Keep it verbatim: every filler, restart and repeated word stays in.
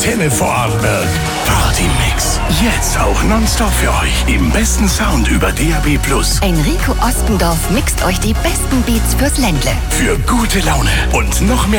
Antenne Vorarlberg. Party-Mix. Jetzt auch nonstop für euch. Im besten Sound über D A B plus. Enrico Ostendorf mixt euch die besten Beats fürs Ländle. Für gute Laune und noch mehr